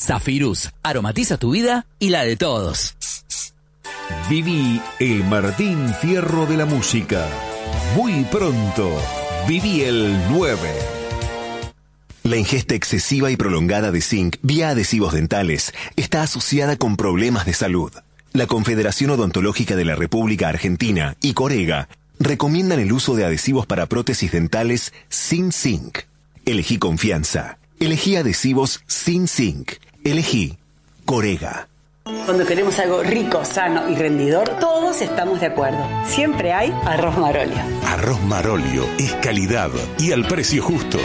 Zafirus aromatiza tu vida y la de todos. Viví el Martín Fierro de la música. Muy pronto, viví el 9. La ingesta excesiva y prolongada de zinc vía adhesivos dentales está asociada con problemas de salud. La Confederación Odontológica de la República Argentina y Corega recomiendan el uso de adhesivos para prótesis dentales sin zinc. Elegí confianza. Elegí adhesivos sin zinc. Elegí Corega. Cuando queremos algo rico, sano y rendidor, todos estamos de acuerdo. Siempre hay Arroz Marolio. Arroz Marolio es calidad y al precio justo.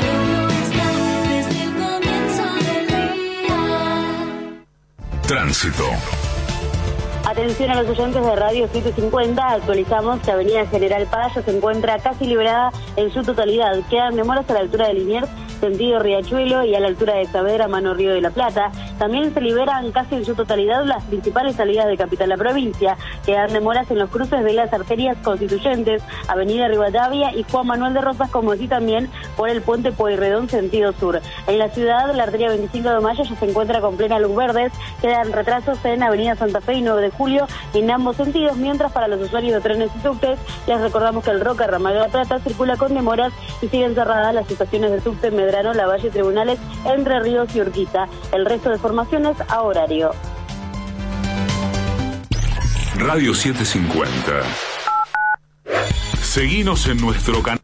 Tránsito. Atención a los oyentes de Radio 750, actualizamos que Avenida General Paz se encuentra casi liberada en su totalidad. Quedan demoras a la altura de Liniers, sentido Riachuelo, y a la altura de Saavedra, mano Río de la Plata. También se liberan casi en su totalidad las principales salidas de Capital a Provincia. Quedan demoras en los cruces de las arterias Constituyentes, Avenida Rivadavia y Juan Manuel de Rosas, como así también por el puente Pueyrredón, sentido sur. En la ciudad, la arteria 25 de Mayo ya se encuentra con plena luz verde. Quedan retrasos en Avenida Santa Fe y 9 de Julio en ambos sentidos, mientras para los usuarios de trenes y subtes les recordamos que el Roca, Ramal de la Plata, circula con demoras y siguen cerradas las estaciones de subte Medrano, Lavalle, Tribunales, Entre Ríos y Urquiza. El resto de formaciones a horario. Radio 750. Seguinos en nuestro canal.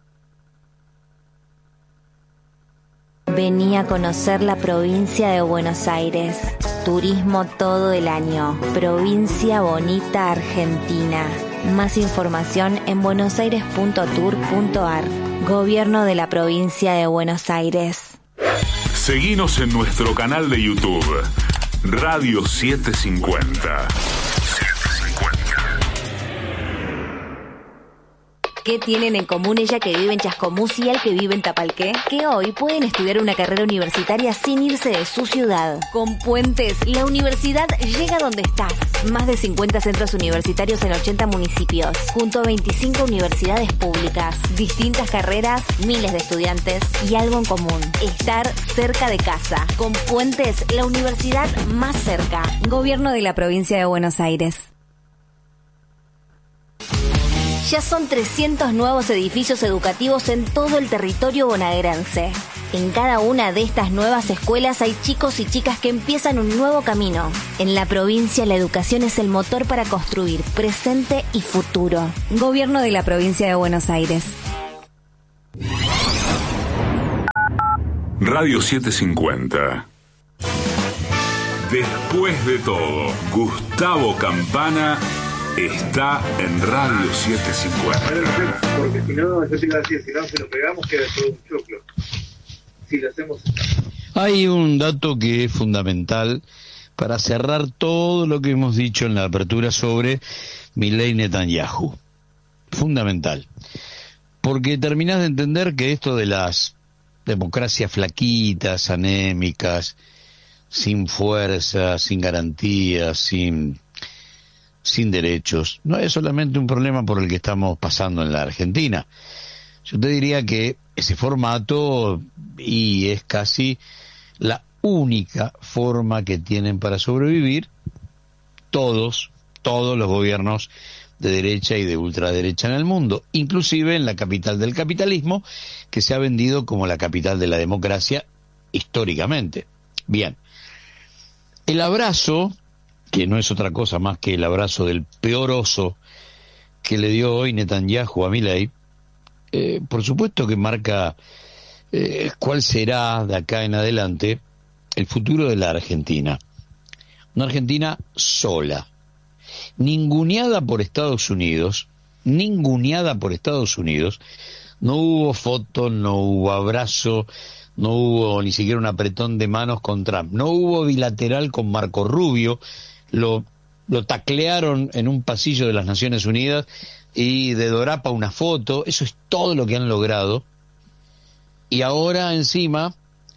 Vení a conocer la provincia de Buenos Aires. Turismo todo el año. Provincia bonita Argentina. Más información en buenosaires.tour.ar. Gobierno de la provincia de Buenos Aires. Seguinos en nuestro canal de YouTube. Radio 750. ¿Qué tienen en común ella que vive en Chascomús y él que vive en Tapalqué? Que hoy pueden estudiar una carrera universitaria sin irse de su ciudad. Con Puentes, la universidad llega donde estás. Más de 50 centros universitarios en 80 municipios, junto a 25 universidades públicas, distintas carreras, miles de estudiantes y algo en común: estar cerca de casa. Con Puentes, la universidad más cerca. Gobierno de la provincia de Buenos Aires. Ya son 300 nuevos edificios educativos en todo el territorio bonaerense. En cada una de estas nuevas escuelas hay chicos y chicas que empiezan un nuevo camino. En la provincia, la educación es el motor para construir presente y futuro. Gobierno de la provincia de Buenos Aires. Radio 750. Después de todo, Gustavo Campana está en Radio 750. Porque si no, yo te iba a decir, si no se lo pegamos, queda todo un choclo. Si lo hacemos... Hay un dato que es fundamental para cerrar todo lo que hemos dicho en la apertura sobre Milei Netanyahu. Fundamental. Porque terminás de entender que esto de las democracias flaquitas, anémicas, sin fuerza, sin garantías, sin derechos, no es solamente un problema por el que estamos pasando en la Argentina. Yo te diría que ese formato y es casi la única forma que tienen para sobrevivir todos los gobiernos de derecha y de ultraderecha en el mundo, inclusive en la capital del capitalismo, que se ha vendido como la capital de la democracia históricamente. Bien, el abrazo, que no es otra cosa más que el abrazo del peor oso que le dio hoy Netanyahu a Milei, por supuesto que marca cuál será de acá en adelante el futuro de la Argentina. Una Argentina sola, ninguneada por Estados Unidos, no hubo foto, no hubo abrazo, no hubo ni siquiera un apretón de manos con Trump, no hubo bilateral con Marco Rubio, lo taclearon en un pasillo de las Naciones Unidas y de Dorapa una foto. Eso es todo lo que han logrado. Y ahora encima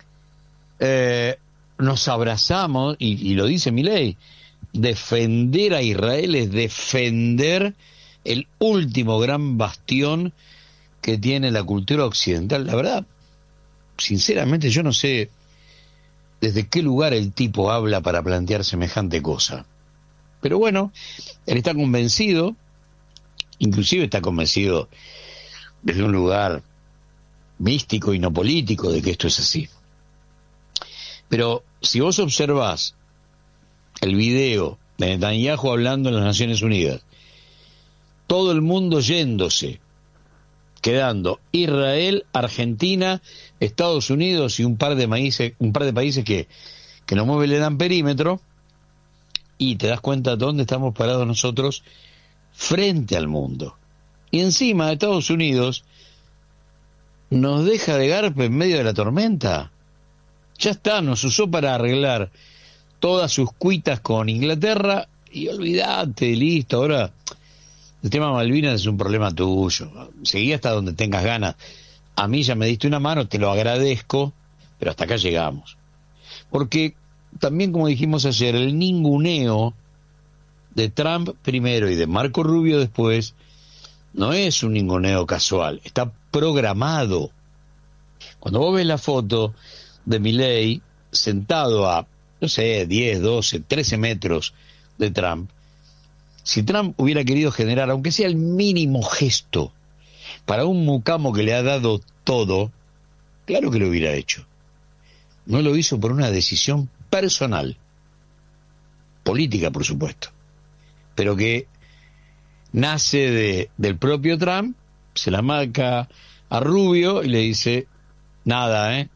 nos abrazamos, y lo dice Milei, defender a Israel es defender el último gran bastión que tiene la cultura occidental. La verdad, sinceramente yo no sé desde qué lugar el tipo habla para plantear semejante cosa. Pero bueno, él está convencido, inclusive está convencido desde un lugar místico y no político de que esto es así. Pero si vos observás el video de Netanyahu hablando en las Naciones Unidas, todo el mundo yéndose, quedando Israel, Argentina, Estados Unidos y un par de países que no mueven, le dan perímetro, y te das cuenta de dónde estamos parados nosotros frente al mundo. Y encima Estados Unidos nos deja de garpe en medio de la tormenta. Ya está, nos usó para arreglar todas sus cuitas con Inglaterra y olvídate, listo, ahora el tema Malvinas es un problema tuyo, seguí hasta donde tengas ganas, a mí ya me diste una mano, te lo agradezco, pero hasta acá llegamos. Porque también, como dijimos ayer, el ninguneo de Trump primero y de Marco Rubio después no es un ninguneo casual, está programado. Cuando vos ves la foto de Milei sentado a, no sé, 10, 12, 13 metros de Trump, si Trump hubiera querido generar, aunque sea el mínimo gesto, para un mucamo que le ha dado todo, claro que lo hubiera hecho. No lo hizo por una decisión personal, política por supuesto, pero que nace del propio Trump, se la marca a Rubio y le dice, nada,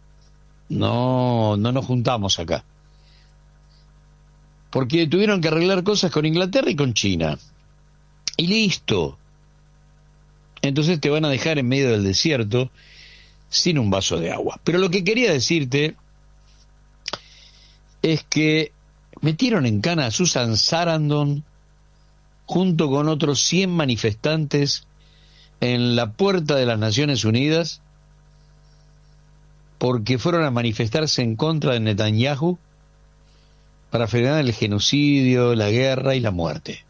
no nos juntamos acá. Porque tuvieron que arreglar cosas con Inglaterra y con China. Y listo. Entonces te van a dejar en medio del desierto sin un vaso de agua. Pero lo que quería decirte es que metieron en cana a Susan Sarandon junto con otros 100 manifestantes en la puerta de las Naciones Unidas porque fueron a manifestarse en contra de Netanyahu para frenar el genocidio, la guerra y la muerte.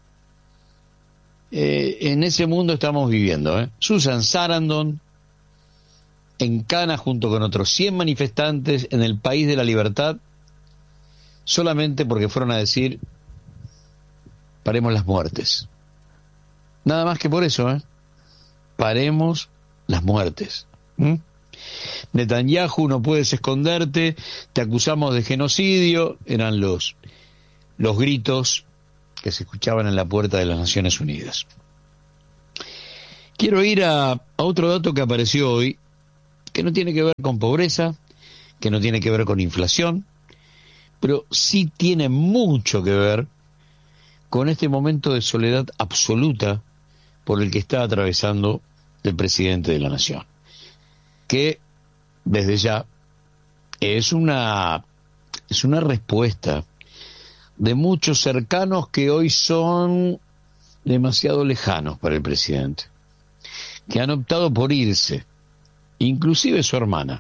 En ese mundo estamos viviendo. Susan Sarandon en cana junto con otros 100 manifestantes en el país de la libertad, solamente porque fueron a decir paremos las muertes. Nada más que por eso, paremos las muertes. Netanyahu, no puedes esconderte, te acusamos de genocidio, eran los gritos que se escuchaban en la puerta de las Naciones Unidas. Quiero ir a otro dato que apareció hoy, que no tiene que ver con pobreza, que no tiene que ver con inflación, pero sí tiene mucho que ver con este momento de soledad absoluta por el que está atravesando el presidente de la Nación, que desde ya es una respuesta de muchos cercanos que hoy son demasiado lejanos para el presidente, que han optado por irse, inclusive su hermana.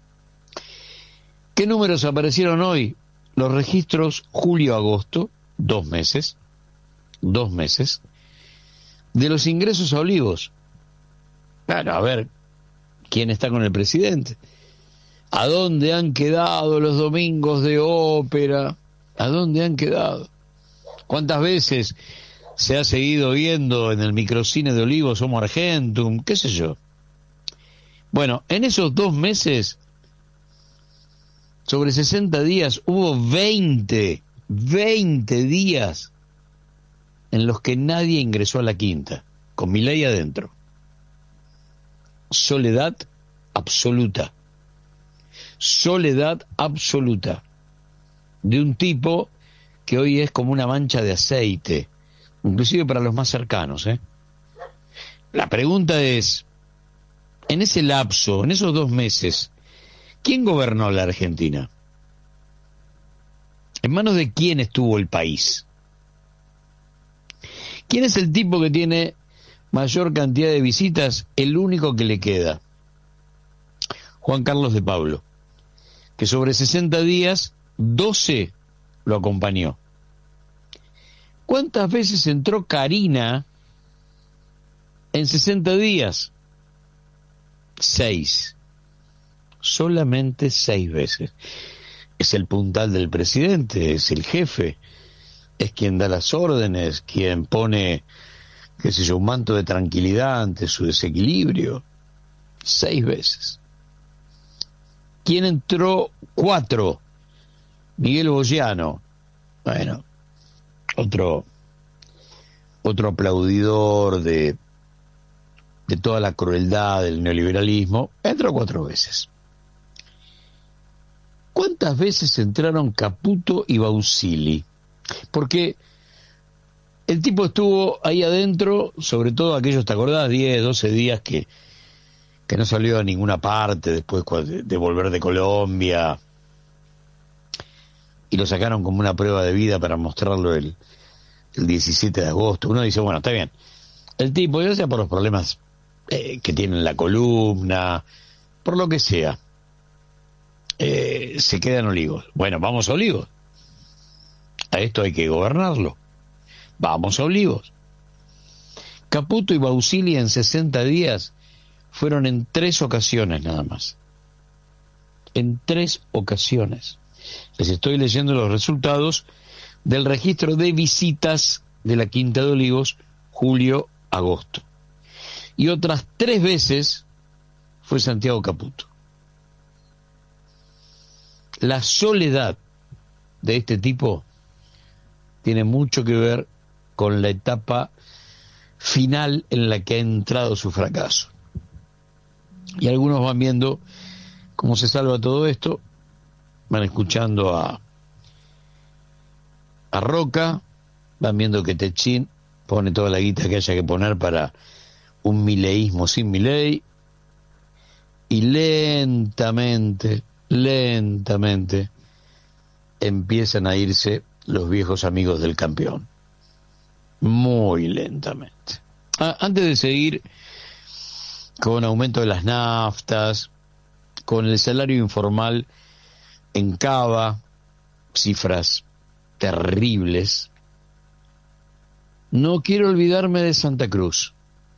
¿Qué números aparecieron hoy? Los registros julio-agosto, 2 meses, de los ingresos a Olivos. Claro, a ver, ¿quién está con el presidente? ¿A dónde han quedado los domingos de ópera? ¿A dónde han quedado? ¿Cuántas veces se ha seguido viendo en el microcine de Olivos Homo Argentum? ¿Qué sé yo? Bueno, en esos 2 meses, sobre 60 días, hubo 20 días en los que nadie ingresó a la quinta, con Milei adentro. Soledad absoluta de un tipo que hoy es como una mancha de aceite, inclusive para los más cercanos. La pregunta es, en ese lapso, en esos 2 meses, ¿quién gobernó la Argentina? ¿En manos de quién estuvo el país? ¿Quién es el tipo que tiene mayor cantidad de visitas? El único que le queda, Juan Carlos de Pablo, que sobre 60 días, 12 lo acompañó. ¿Cuántas veces entró Karina en 60 días? 6. Solamente 6 veces. es el puntal del presidente, es el jefe, es quien da las órdenes, quien pone, qué sé yo, un manto de tranquilidad ante su desequilibrio. 6 veces. ¿Quién entró? 4. Miguel Bogiano. Bueno, otro aplaudidor de toda la crueldad del neoliberalismo, entró 4 veces. ¿Cuántas veces entraron Caputo y Bausili? Porque el tipo estuvo ahí adentro, sobre todo aquellos, ¿te acordás? 10, 12 días que no salió a ninguna parte después de volver de Colombia, y lo sacaron como una prueba de vida para mostrarlo el 17 de agosto. Uno dice, bueno, está bien, el tipo, ya sea por los problemas que tiene en la columna, por lo que sea, se queda en Olivos. Bueno, vamos a Olivos. A esto hay que gobernarlo. Vamos a Olivos. Caputo y Bausili en 60 días fueron en 3 ocasiones nada más. En 3 ocasiones. Les estoy leyendo los resultados del registro de visitas de la Quinta de Olivos, julio-agosto. Y otras 3 veces fue Santiago Caputo. La soledad de este tipo tiene mucho que ver con la etapa final en la que ha entrado su fracaso. Y algunos van viendo cómo se salva todo esto, van escuchando a Roca, van viendo que Techín pone toda la guita que haya que poner para un mileísmo sin Milei, y lentamente empiezan a irse los viejos amigos del campeón. Muy lentamente. Antes de seguir con aumento de las naftas, con el salario informal en Cava, cifras terribles, no quiero olvidarme de Santa Cruz.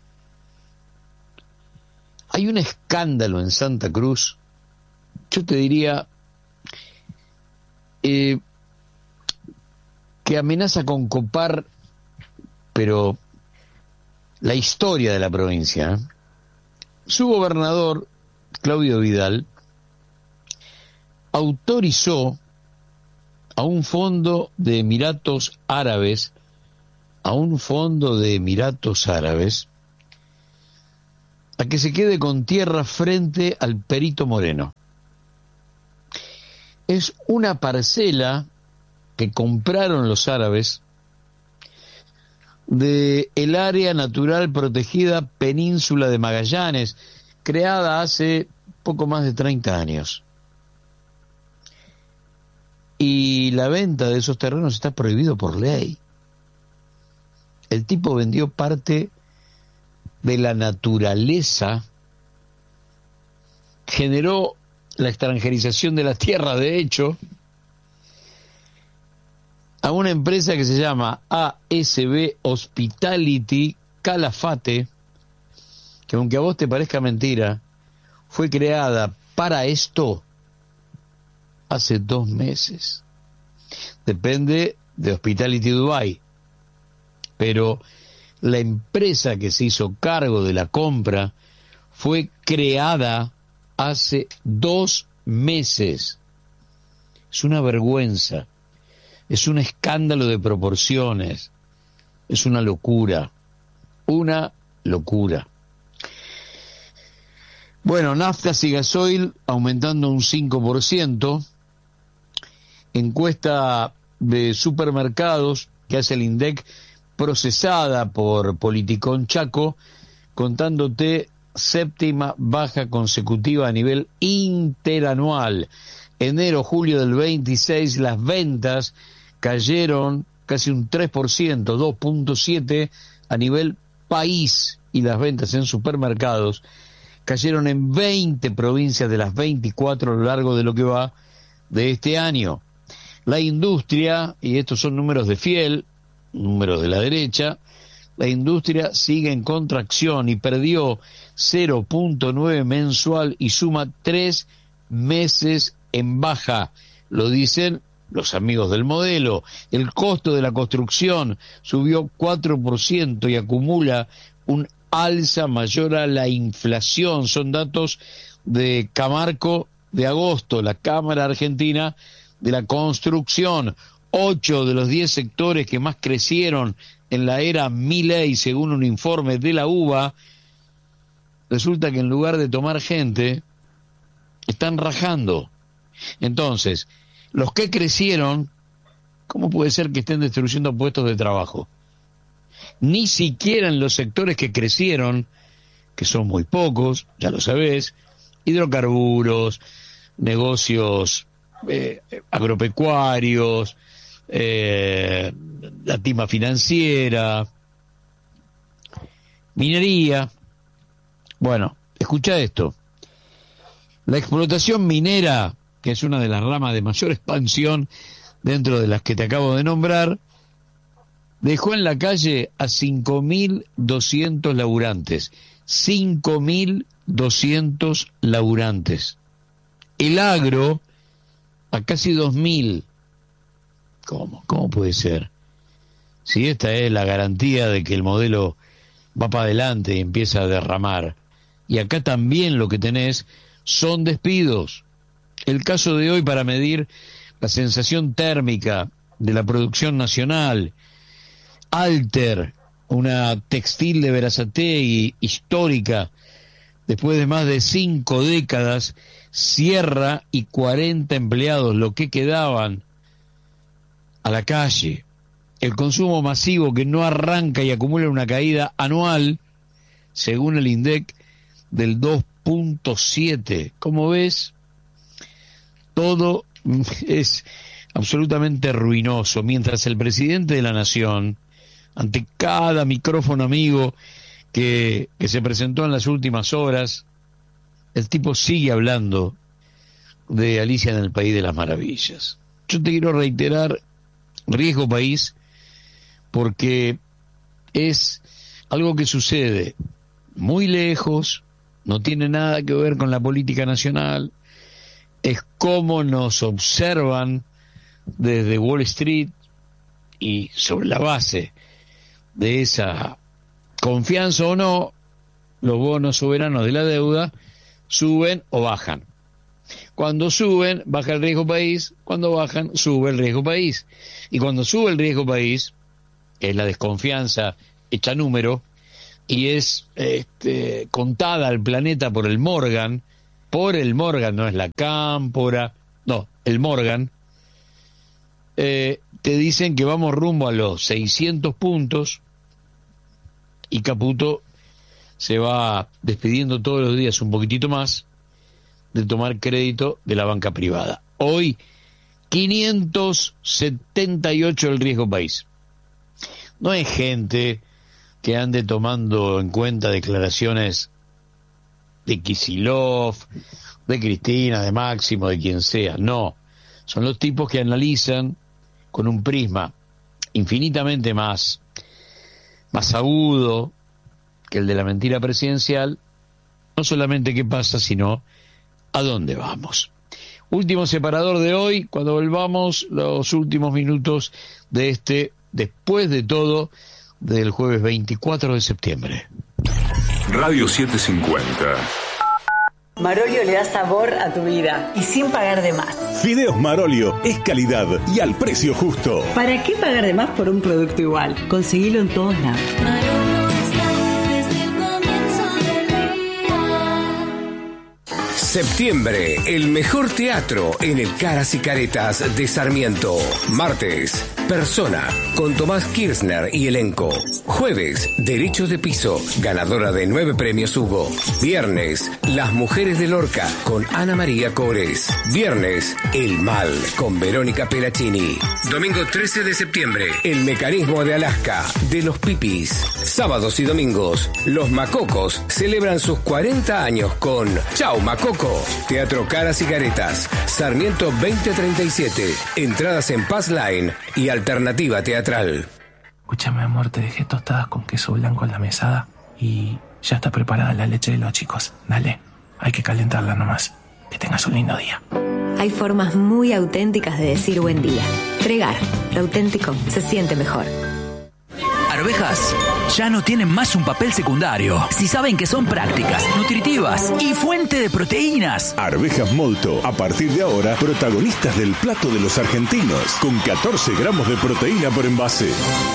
Hay un escándalo en Santa Cruz, yo te diría, que amenaza con copar, pero la historia de la provincia. Su gobernador, Claudio Vidal, autorizó a un fondo de Emiratos Árabes, a que se quede con tierra frente al Perito Moreno. Es una parcela que compraron los árabes de el área natural protegida Península de Magallanes, creada hace poco más de 30 años. Y la venta de esos terrenos está prohibido por ley. El tipo vendió parte de la naturaleza, generó la extranjerización de la tierra, de hecho, a una empresa que se llama ASB Hospitality Calafate, que aunque a vos te parezca mentira, fue creada para esto hace 2 meses. Depende de Hospitality Dubai, pero la empresa que se hizo cargo de la compra fue creada hace 2 meses. Es una vergüenza, es un escándalo de proporciones, es una locura. Bueno, naftas y gasoil aumentando un 5%. Encuesta de supermercados que hace el INDEC, procesada por Politicón Chaco, contándote 7ª baja consecutiva a nivel interanual. Enero-julio del 26, las ventas cayeron casi un 3%, 2.7% a nivel país, y las ventas en supermercados cayeron en 20 provincias de las 24 a lo largo de lo que va de este año. La industria, y estos son números de Fiel, números de la derecha, la industria sigue en contracción y perdió 0.9 mensual y suma 3 meses en baja. lo dicen los amigos del modelo. El costo de la construcción subió 4% y acumula un alza mayor a la inflación. Son datos de Camarco de agosto, la Cámara Argentina de la Construcción. 8 de los 10 sectores que más crecieron en la era Milei, según un informe de la UBA, resulta que en lugar de tomar gente, están rajando. Entonces, los que crecieron, ¿cómo puede ser que estén destruyendo puestos de trabajo? Ni siquiera en los sectores que crecieron, que son muy pocos, ya lo sabés, hidrocarburos, negocios agropecuarios, la timba financiera, minería. Bueno, escucha esto. La explotación minera, que es una de las ramas de mayor expansión dentro de las que te acabo de nombrar, dejó en la calle a 5.200 laburantes. 5.200 laburantes. El agro a casi 2.000. ¿Cómo puede ser? Si esta es la garantía de que el modelo va para adelante y empieza a derramar. Y acá también lo que tenés son despidos. El caso de hoy para medir la sensación térmica de la producción nacional. Alter, una textil de Berazategui histórica, después de más de 5 décadas, cierra y 40 empleados, lo que quedaban, a la calle. El consumo masivo que no arranca y acumula una caída anual, según el INDEC, del 2.7. ¿Cómo ves? Todo es absolutamente ruinoso, mientras el presidente de la Nación, ante cada micrófono amigo que se presentó en las últimas horas, el tipo sigue hablando de Alicia en el País de las Maravillas. Yo te quiero reiterar, riesgo país, porque es algo que sucede muy lejos, no tiene nada que ver con la política nacional, es cómo nos observan desde Wall Street, y sobre la base de esa confianza o no, los bonos soberanos de la deuda suben o bajan. Cuando suben, baja el riesgo país, cuando bajan, sube el riesgo país. Y cuando sube el riesgo país, que es la desconfianza hecha número, y es contada al planeta por el Morgan, no es la Cámpora, no, el Morgan, te dicen que vamos rumbo a los 600 puntos y Caputo se va despidiendo todos los días un poquitito más de tomar crédito de la banca privada. Hoy, 578 el riesgo país. No es gente que ande tomando en cuenta declaraciones de Kicillof, de Cristina, de Máximo, de quien sea. No, son los tipos que analizan con un prisma infinitamente más agudo que el de la mentira presidencial, no solamente qué pasa, sino a dónde vamos. Último separador de hoy, cuando volvamos, los últimos minutos de después de todo, del jueves 24 de septiembre. Radio 750. Marolio le da sabor a tu vida y sin pagar de más. Fideos Marolio es calidad y al precio justo. ¿Para qué pagar de más por un producto igual? Conseguilo en todos lados. Septiembre, el mejor teatro en el Caras y Caretas de Sarmiento. Martes, Persona, con Tomás Kirchner y elenco. Jueves, Derechos de Piso, ganadora de 9 premios Hugo. Viernes, Las Mujeres de Lorca, con Ana María Cores. Viernes, El Mal, con Verónica Pelacini. Domingo 13 de septiembre, El Mecanismo de Alaska, de Los Pipis. Sábados y domingos, Los Macocos celebran sus 40 años con Chau Macoco. Teatro Caras y Caretas, Sarmiento 2037. Entradas en Pass Line y Alternativa Teatral. Escúchame, amor, te dejé tostadas con queso blanco en la mesada y ya está preparada la leche de los chicos. Dale, hay que calentarla nomás. Que tengas un lindo día. hay formas muy auténticas de decir buen día. Pregar, lo auténtico se siente mejor. Arvejas ya no tienen más un papel secundario si saben que son prácticas, nutritivas y fuente de proteínas. Arvejas Molto, a partir de ahora, protagonistas del plato de los argentinos, con 14 gramos de proteína por envase.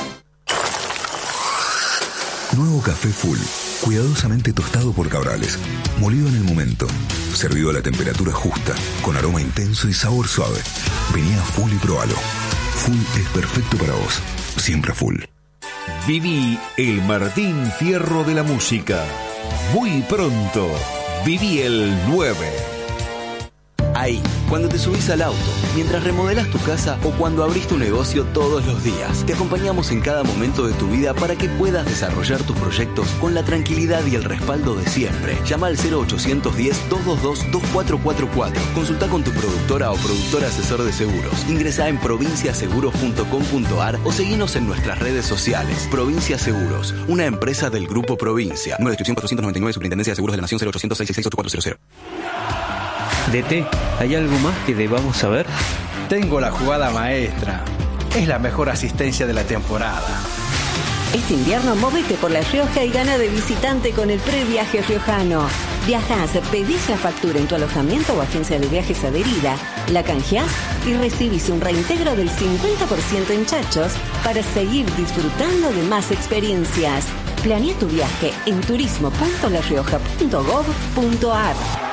Nuevo café Full, cuidadosamente tostado por Cabrales, molido en el momento, servido a la temperatura justa, con aroma intenso y sabor suave. Vení a Full y probalo. Full es perfecto para vos, siempre Full. Viví el Martín Fierro de la música. Muy pronto, viví el 9. Ahí, cuando te subís al auto, mientras remodelas tu casa o cuando abrís tu negocio todos los días. Te acompañamos en cada momento de tu vida para que puedas desarrollar tus proyectos con la tranquilidad y el respaldo de siempre. Llama al 0810-222-2444. Consulta con tu productora o productor asesor de seguros. Ingresa en provinciaseguros.com.ar o seguinos en nuestras redes sociales. Provincia Seguros, una empresa del Grupo Provincia. Nueva descripción 499, Superintendencia de Seguros de la Nación, 0800-666-8400. DT, ¿hay algo más que debamos saber? Tengo la jugada maestra. Es la mejor asistencia de la temporada. Este invierno móvete por La Rioja y gana de visitante con el previaje riojano. Viajás, pedís la factura en tu alojamiento o agencia de viajes adherida, la canjeás y recibís un reintegro del 50% en chachos para seguir disfrutando de más experiencias. Planea tu viaje en turismo.larioja.gov.ar.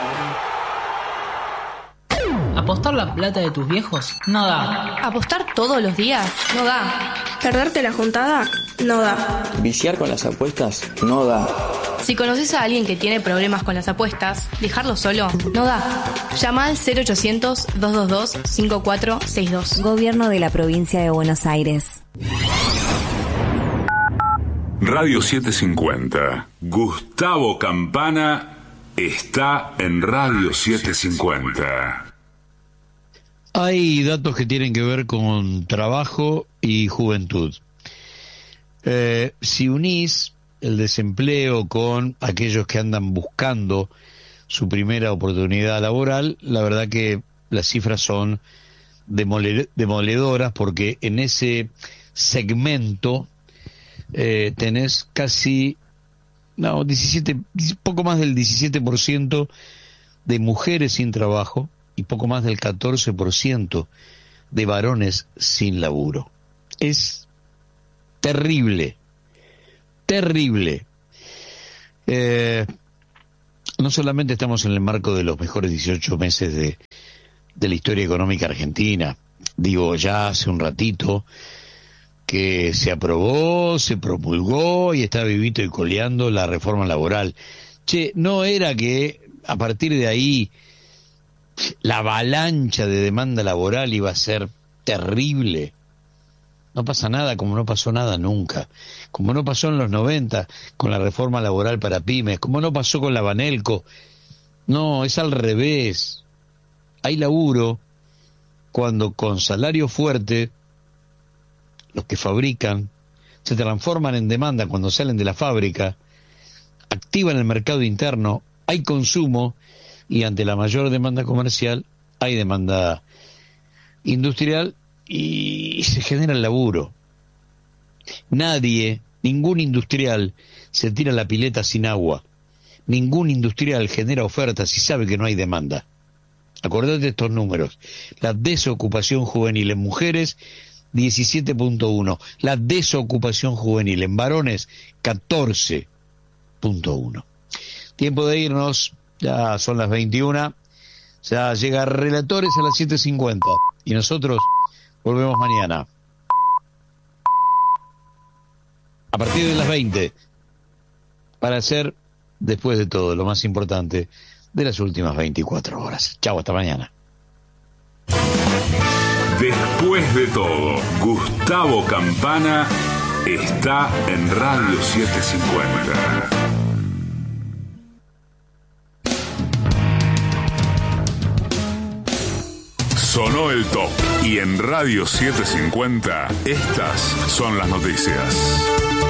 ¿Apostar la plata de tus viejos? No da. ¿Apostar todos los días? No da. ¿Perderte la juntada? No da. ¿Viciar con las apuestas? No da. Si conoces a alguien que tiene problemas con las apuestas, dejarlo solo no da. Llama al 0800-222-5462. Gobierno de la Provincia de Buenos Aires. Radio 750. Gustavo Campana está en Radio 750. Hay datos que tienen que ver con trabajo y juventud. Si unís el desempleo con aquellos que andan buscando su primera oportunidad laboral, la verdad que las cifras son demoledoras, porque en ese segmento tenés poco más del 17% de mujeres sin trabajo y poco más del 14% de varones sin laburo. Es terrible, terrible. No solamente estamos en el marco de los mejores 18 meses de la historia económica argentina, digo, ya hace un ratito que se aprobó, se promulgó y está vivito y coleando la reforma laboral. No era que a partir de ahí la avalancha de demanda laboral iba a ser terrible. No pasa nada como no pasó nada nunca, como no pasó en los 90 con la reforma laboral para pymes, como no pasó con la Banelco. No, es al revés. Hay laburo cuando con salario fuerte los que fabrican se transforman en demanda cuando salen de la fábrica, activan el mercado interno, hay consumo, y ante la mayor demanda comercial hay demanda industrial y se genera el laburo. Ningún industrial se tira la pileta sin agua. Ningún industrial genera ofertas y sabe que no hay demanda. Acordate de estos números. La desocupación juvenil en mujeres, 17.1. La desocupación juvenil en varones, 14.1. Tiempo de irnos. Ya son las 21, ya llega Relatores a las 7:50 y nosotros volvemos mañana a partir de las 20 para hacer, después de todo, lo más importante de las últimas 24 horas. Chau, hasta mañana. Después de todo, Gustavo Campana está en Radio 750. Sonó el top y en Radio 750 estas son las noticias.